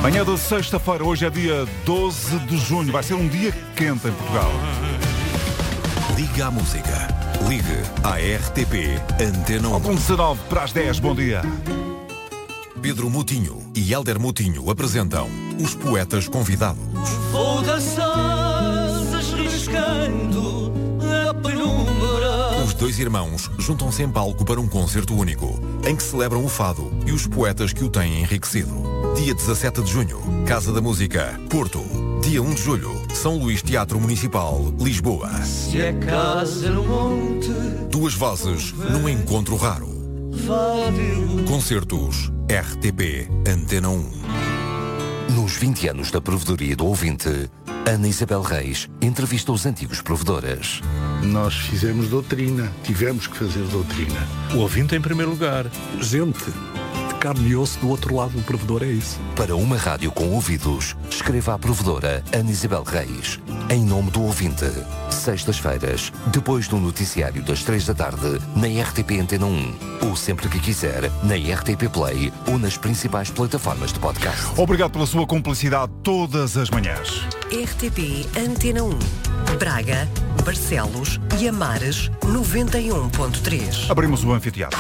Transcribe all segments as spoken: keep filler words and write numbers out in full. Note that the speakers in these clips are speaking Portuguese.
Manhã de sexta-feira, hoje é dia doze de junho, vai ser um dia quente em Portugal. Liga à música. Ligue à R T P Antena um. Com dezenove para as dez, bom dia. Pedro Mutinho e Hélder Mutinho apresentam os Poetas Convidados. Vou dançar riscando a penumbra. Os dois irmãos juntam-se em palco para um concerto único, em que celebram o fado e os poetas que o têm enriquecido. Dia dezassete de junho, Casa da Música, Porto. Dia um de julho, São Luís Teatro Municipal, Lisboa. Se é casa no monte, Duas vozes num encontro raro. Fado. Concertos R T P Antena um. Nos vinte anos da provedoria do ouvinte, Ana Isabel Reis entrevista os antigos provedores. Nós fizemos doutrina, tivemos que fazer doutrina. O ouvinte em primeiro lugar. Gente de carne e osso do outro lado do provedor, é isso. Para uma rádio com ouvidos, escreva à provedora Ana Isabel Reis. Em nome do ouvinte. Sextas-feiras, depois do noticiário das três da tarde, na R T P Antena um. Ou sempre que quiser, na R T P Play ou nas principais plataformas de podcast. Obrigado pela sua cumplicidade todas as manhãs. R T P Antena um. Braga, Barcelos e Amares, noventa e um ponto três. Abrimos o anfiteatro.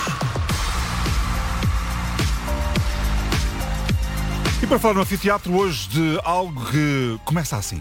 E para falar no anfiteatro hoje de algo que começa assim.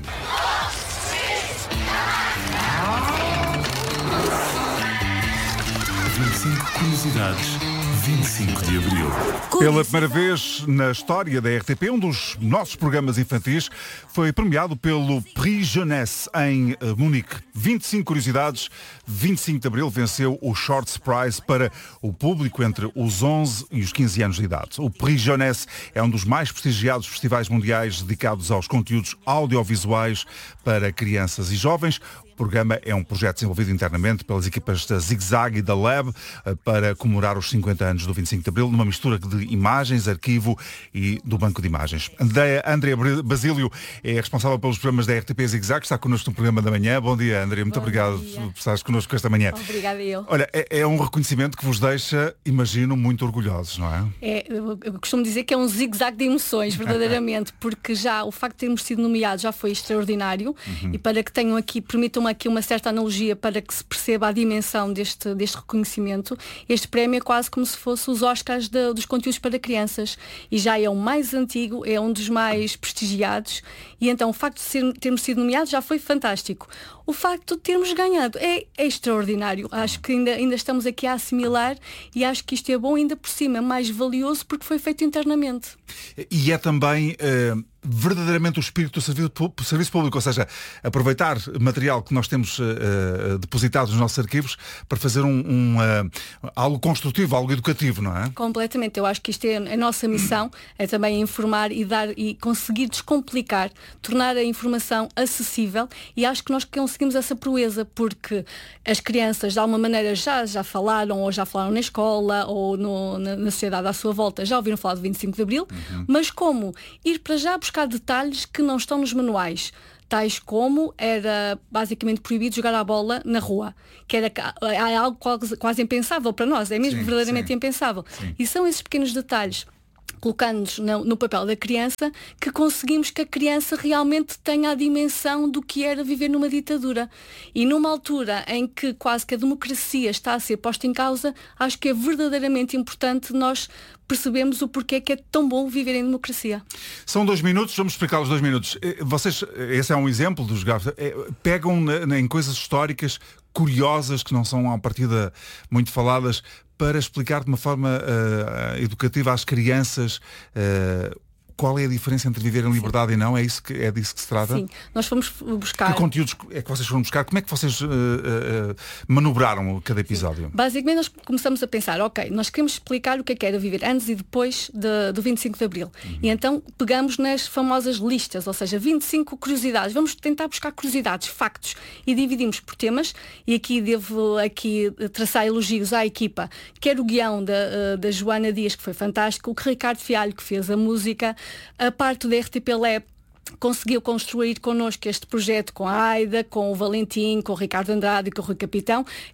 vinte e cinco curiosidades, vinte e cinco de abril. Pela primeira vez na história da R T P, um dos nossos programas infantis foi premiado pelo Prix Jeunesse em uh, Munique. vinte e cinco curiosidades, vinte e cinco de abril venceu o Shorts Prize para o público entre os onze e os quinze anos de idade. O Prix Jeunesse é um dos mais prestigiados festivais mundiais dedicados aos conteúdos audiovisuais para crianças e jovens. O programa é um projeto desenvolvido internamente pelas equipas da Zig Zag e da Lab para comemorar os cinquenta anos do vinte e cinco de abril, numa mistura de imagens, arquivo e do banco de imagens. Andrea Basílio é responsável pelos programas da R T P Zig Zag, está connosco no programa da manhã. Bom dia, Andrea, muito Bom obrigado dia. por estares connosco esta manhã. Obrigada eu. Olha, é, é um reconhecimento que vos deixa, imagino, muito orgulhosos, não é? É, eu, eu costumo dizer que é um zigue-zague de emoções, verdadeiramente, porque já o facto de termos sido nomeados já foi extraordinário. Uhum. E para que tenham aqui, permitam aqui uma certa analogia para que se perceba a dimensão deste, deste reconhecimento, este prémio é quase como se fosse os Oscars de, dos conteúdos para crianças, e já é o mais antigo, é um dos mais prestigiados, e então o facto de ser, termos sido nomeados já foi fantástico. O facto de termos ganhado é, é extraordinário. Acho que ainda, ainda estamos aqui a assimilar, e acho que isto é bom, ainda por cima, mais valioso porque foi feito internamente. E é também uh, verdadeiramente o espírito do serviço, do serviço público, ou seja, aproveitar material que nós temos uh, depositado nos nossos arquivos para fazer um, um, uh, algo construtivo, algo educativo, não é? Completamente. Eu acho que isto é a nossa missão, é também informar e dar e conseguir descomplicar, tornar a informação acessível, e acho que nós conseguimos essa proeza, porque as crianças de alguma maneira já, já falaram, ou já falaram na escola ou no, na, na sociedade à sua volta, já ouviram falar do vinte e cinco de abril, uhum. Mas como ir para já buscar detalhes que não estão nos manuais, tais como era basicamente proibido jogar a bola na rua, que era é algo quase, quase impensável para nós, é mesmo sim, verdadeiramente sim. impensável. Sim. E são esses pequenos detalhes, colocando-nos no, no papel da criança, que conseguimos que a criança realmente tenha a dimensão do que era viver numa ditadura. E numa altura em que quase que a democracia está a ser posta em causa, acho que é verdadeiramente importante nós percebemos o porquê que é tão bom viver em democracia. São dois minutos, vamos explicar os dois minutos. Vocês, esse é um exemplo dos gafos, pegam em coisas históricas curiosas que não são à partida muito faladas, para explicar de uma forma uh, educativa às crianças uh, qual é a diferença entre viver em liberdade Sim. e não? É, isso que, é disso que se trata? Sim, nós fomos buscar... Que conteúdos é que vocês foram buscar? Como é que vocês uh, uh, manobraram cada episódio? Sim. Basicamente nós começamos a pensar, ok, nós queremos explicar o que é que era viver antes e depois de, do vinte e cinco de abril. Uhum. E então pegamos nas famosas listas, ou seja, vinte e cinco curiosidades. Vamos tentar buscar curiosidades, factos, e dividimos por temas. E aqui devo aqui traçar elogios à equipa, quer o guião da, da Joana Dias, que foi fantástico, o Ricardo Fialho, que fez a música, a parte da R T P Lab conseguiu construir connosco este projeto com a Aida, com o Valentim, com o Ricardo Andrade e com o Rui Capitão,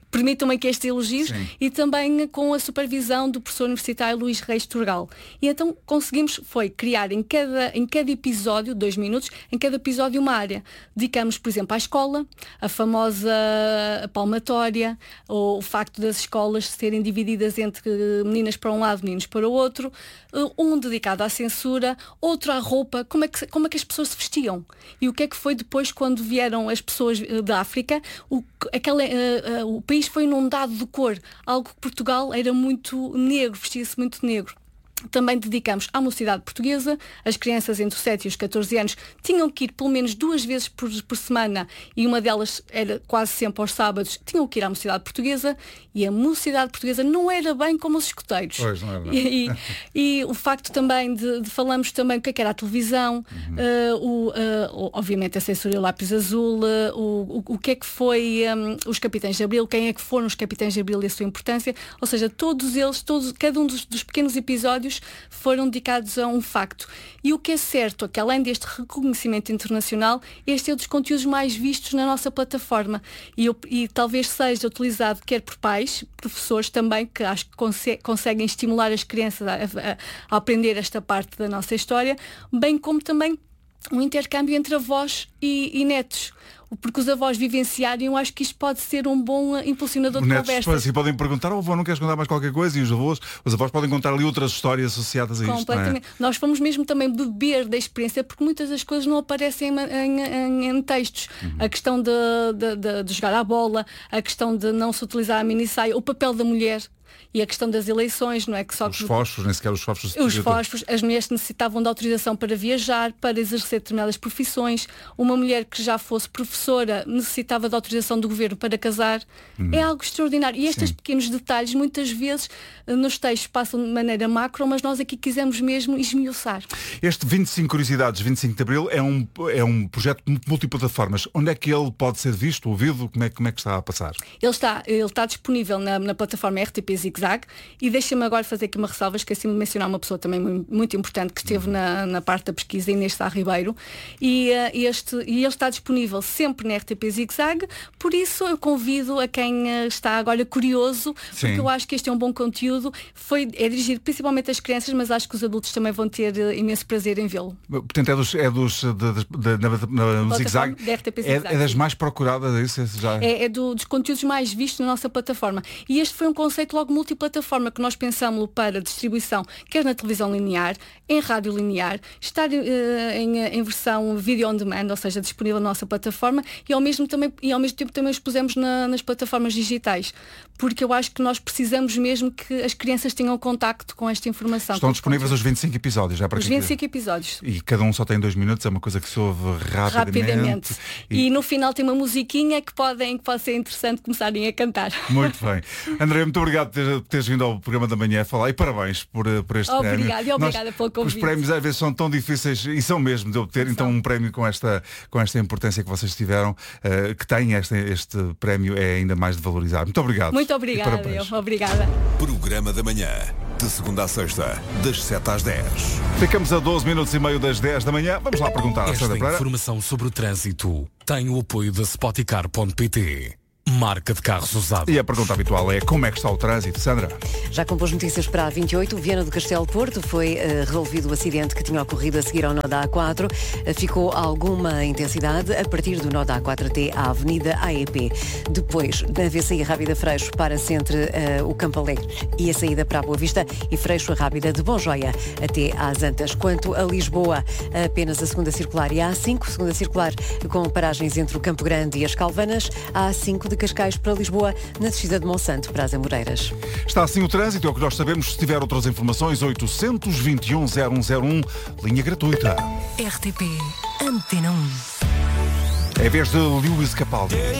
permitam-me aqui estes elogios, Sim. e também com a supervisão do professor universitário Luís Reis Turgal. E então conseguimos, foi criar em cada, em cada episódio, dois minutos, em cada episódio uma área. Dedicamos, por exemplo, à escola, a famosa palmatória, ou o facto das escolas serem divididas entre meninas para um lado, meninos para o outro, um dedicado à censura, outro à roupa, como é que, como é que as pessoas se vestiam. E o que é que foi depois quando vieram as pessoas da África, o, aquela, uh, uh, o país foi inundado de cor, algo que Portugal era muito negro, vestia-se muito negro. Também dedicamos à mocidade portuguesa. As crianças entre os sete e os catorze anos tinham que ir pelo menos duas vezes por, por semana, e uma delas era quase sempre aos sábados, tinham que ir à mocidade portuguesa, e a mocidade portuguesa não era bem como os escoteiros. Pois, não é verdade. E, e, e o facto também de, de falamos também o que é que era a televisão, uhum. uh, o, uh, obviamente a censura e o lápis azul, uh, o, o, o que é que foi um, os Capitães de Abril, quem é que foram os Capitães de Abril e a sua importância, ou seja, todos eles, todos, cada um dos, dos pequenos episódios foram dedicados a um facto. E o que é certo é que, além deste reconhecimento internacional, este é um dos conteúdos mais vistos na nossa plataforma, e, eu, e talvez seja utilizado quer por pais, professores também, que acho que conse- conseguem estimular as crianças a, a, a aprender esta parte da nossa história, bem como também um intercâmbio entre avós e, e netos. Porque os avós vivenciarem, eu acho que isto pode ser um bom impulsionador de conversa. Assim, podem perguntar, oh, avô, não queres contar mais qualquer coisa? E os avós, os avós podem contar ali outras histórias associadas a isto. Completamente. Não é? Nós fomos mesmo também beber da experiência, porque muitas das coisas não aparecem em, em, em, em textos. Uhum. A questão de, de, de, de jogar à bola, a questão de não se utilizar a minissaia, o papel da mulher. E a questão das eleições, não é? Que só os que... fósforos, nem sequer os fósforos. Os fósforos, as mulheres necessitavam de autorização para viajar, para exercer determinadas profissões. Uma mulher que já fosse professora necessitava de autorização do governo para casar. Hum. É algo extraordinário. E estes Sim. pequenos detalhes, muitas vezes, nos textos passam de maneira macro, mas nós aqui quisemos mesmo esmiuçar. Este vinte e cinco Curiosidades, vinte e cinco de Abril, é um, é um projeto multiplataformas. Onde é que ele pode ser visto, ouvido? Como é, como é que está a passar? Ele está, ele está disponível na, na plataforma R T P Zig Zag. E deixa-me agora fazer aqui uma ressalva, esqueci-me de mencionar uma pessoa também muito, muito importante que esteve na, na parte da pesquisa, Inês Sá Ribeiro, e, uh, este, e ele está disponível sempre na R T P Zig Zag, por isso eu convido a quem uh, está agora curioso, Sim. porque eu acho que este é um bom conteúdo, foi, é dirigido principalmente às crianças, mas acho que os adultos também vão ter uh, imenso prazer em vê-lo. Portanto, é dos, é dos de, de, de, na, na Zig Zag, é, é das mais procuradas, é isso? Já... É, é do, dos conteúdos mais vistos na nossa plataforma, e este foi um conceito logo multiplataforma, que nós pensamos para distribuição, quer na televisão linear, em rádio linear, estar uh, em, em versão video on demand, ou seja, disponível na nossa plataforma, e ao mesmo, também, e ao mesmo tempo também os pusemos na, nas plataformas digitais, porque eu acho que nós precisamos mesmo que as crianças tenham contacto com esta informação. Estão disponíveis os vinte e cinco episódios, já para Os vinte e cinco episódios. E cada um só tem dois minutos, é uma coisa que se ouve rapidamente. Rapidamente. E... E... no final tem uma musiquinha que, podem, que pode ser interessante começarem a cantar. Muito bem. André, muito obrigado por ter, teres vindo ao programa da manhã a falar, e parabéns por, por este Obrigada, prémio. Obrigada e obrigada Nós, pelo convite. Os prémios às vezes são tão difíceis, e são mesmo, de obter, são. Então um prémio com esta, com esta importância que vocês tiveram, uh, que tem este, este prémio, é ainda mais de valorizar. Muito obrigado. Muito obrigada, eu. Obrigada. Programa da manhã, de segunda a sexta, das sete às dez. Ficamos a doze minutos e meio das dez da manhã. Vamos lá perguntar à Esta Sandra Pereira. informação sobre o trânsito tem o apoio da Spoticar ponto pt. Marca de carros usados. E a pergunta habitual é: como é que está o trânsito, Sandra? Já com boas notícias para a vinte e oito, Viana do Castelo Porto, foi uh, resolvido o acidente que tinha ocorrido a seguir ao nó da A quatro. Uh, ficou alguma intensidade a partir do nó da A quatro até à Avenida A E P. Depois, na V C I Rábida Freixo, para-se entre uh, o Campo Alegre e a saída para a Boa Vista, e Freixo Rábida de Bom Joia até às Antas. Quanto a Lisboa, apenas a segunda circular e a A cinco, segunda circular com paragens entre o Campo Grande e as Calvanas, a A cinco de Cascais para Lisboa, na descida de Monsanto para as Amoreiras. Está assim o trânsito, é o que nós sabemos. Se tiver outras informações, oitocentos e vinte e um zero um zero um, linha gratuita. R T P Antena um. É a vez de Lewis Capaldi.